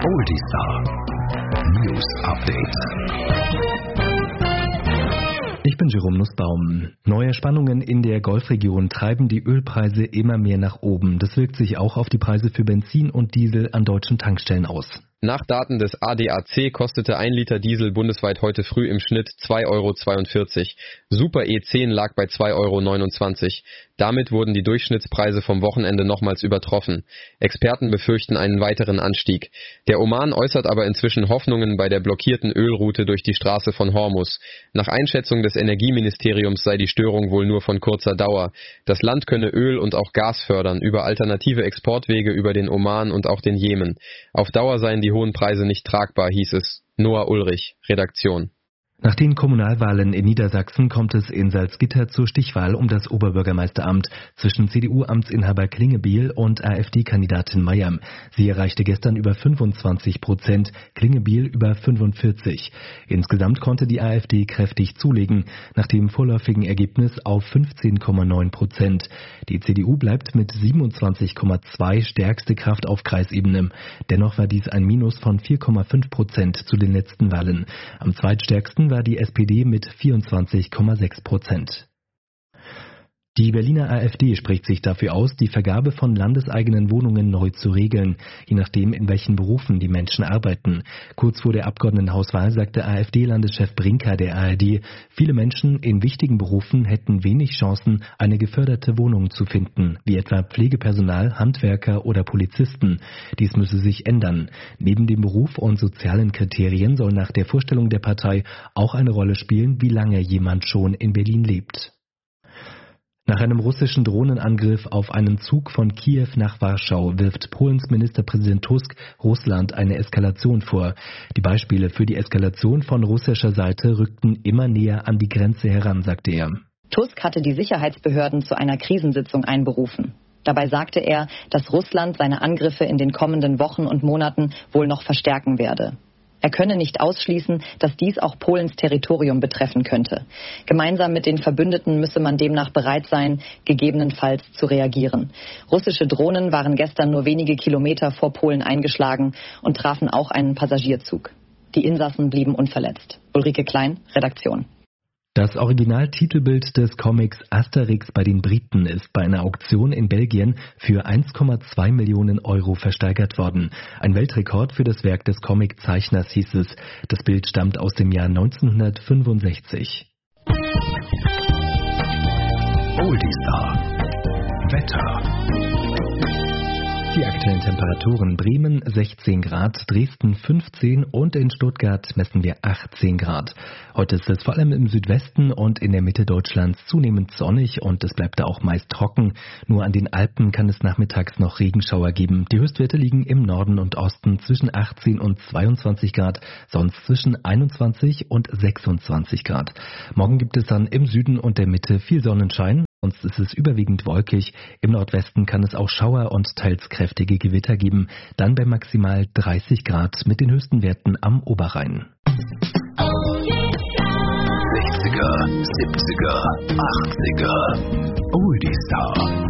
Oldistar News Update. Ich bin Jerome Nussbaum. Neue Spannungen in der Golfregion treiben die Ölpreise immer mehr nach oben. Das wirkt sich auch auf die Preise für Benzin und Diesel an deutschen Tankstellen aus. Nach Daten des ADAC kostete 1 Liter Diesel bundesweit heute früh im Schnitt 2,42 €. Super E10 lag bei 2,29 €. Damit wurden die Durchschnittspreise vom Wochenende nochmals übertroffen. Experten befürchten einen weiteren Anstieg. Der Oman äußert aber inzwischen Hoffnungen bei der blockierten Ölroute durch die Straße von Hormuz. Nach Einschätzung des Energieministeriums sei die Störung wohl nur von kurzer Dauer. Das Land könne Öl und auch Gas fördern über alternative Exportwege über den Oman und auch den Jemen. Auf Dauer seien die hohen Preise nicht tragbar, hieß es. Noah Ulrich, Redaktion. Nach den Kommunalwahlen in Niedersachsen kommt es in Salzgitter zur Stichwahl um das Oberbürgermeisteramt zwischen CDU-Amtsinhaber Klingebiel und AfD-Kandidatin Mayer. Sie erreichte gestern über 25%, Klingebiel über 45%. Insgesamt konnte die AfD kräftig zulegen, nach dem vorläufigen Ergebnis auf 15,9%. Die CDU bleibt mit 27,2% stärkste Kraft auf Kreisebene. Dennoch war dies ein Minus von 4,5% zu den letzten Wahlen. Am zweitstärksten war die SPD mit 24,6%. Die Berliner AfD spricht sich dafür aus, die Vergabe von landeseigenen Wohnungen neu zu regeln, je nachdem, in welchen Berufen die Menschen arbeiten. Kurz vor der Abgeordnetenhauswahl sagte AfD-Landeschef Brinker der ARD, viele Menschen in wichtigen Berufen hätten wenig Chancen, eine geförderte Wohnung zu finden, wie etwa Pflegepersonal, Handwerker oder Polizisten. Dies müsse sich ändern. Neben dem Beruf und sozialen Kriterien soll nach der Vorstellung der Partei auch eine Rolle spielen, wie lange jemand schon in Berlin lebt. Nach einem russischen Drohnenangriff auf einen Zug von Kiew nach Warschau wirft Polens Ministerpräsident Tusk Russland eine Eskalation vor. Die Beispiele für die Eskalation von russischer Seite rückten immer näher an die Grenze heran, sagte er. Tusk hatte die Sicherheitsbehörden zu einer Krisensitzung einberufen. Dabei sagte er, dass Russland seine Angriffe in den kommenden Wochen und Monaten wohl noch verstärken werde. Er könne nicht ausschließen, dass dies auch Polens Territorium betreffen könnte. Gemeinsam mit den Verbündeten müsse man demnach bereit sein, gegebenenfalls zu reagieren. Russische Drohnen waren gestern nur wenige Kilometer vor Polen eingeschlagen und trafen auch einen Passagierzug. Die Insassen blieben unverletzt. Ulrike Klein, Redaktion. Das Originaltitelbild des Comics Asterix bei den Briten ist bei einer Auktion in Belgien für 1,2 Millionen € versteigert worden. Ein Weltrekord für das Werk des Comiczeichners, hieß es. Das Bild stammt aus dem Jahr 1965. Oldistar Wetter. Die aktuellen Temperaturen: Bremen 16 Grad, Dresden 15 und in Stuttgart messen wir 18 Grad. Heute ist es vor allem im Südwesten und in der Mitte Deutschlands zunehmend sonnig und es bleibt da auch meist trocken. Nur an den Alpen kann es nachmittags noch Regenschauer geben. Die Höchstwerte liegen im Norden und Osten zwischen 18 und 22 Grad, sonst zwischen 21 und 26 Grad. Morgen gibt es dann im Süden und der Mitte viel Sonnenschein. Sonst ist es überwiegend wolkig. Im Nordwesten kann es auch Schauer und teils kräftige Gewitter geben. Dann bei maximal 30 Grad mit den höchsten Werten am Oberrhein. 60er, 70er, 80er. Oldistar.